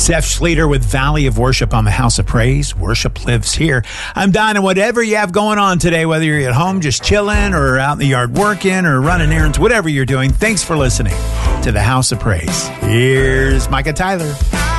Zeph Schleter with Valley of Worship on the House of Praise. Worship lives here. I'm Don, and whatever you have going on today, whether you're at home just chilling or out in the yard working or running errands, whatever you're doing, thanks for listening to the House of Praise. Here's Micah Tyler.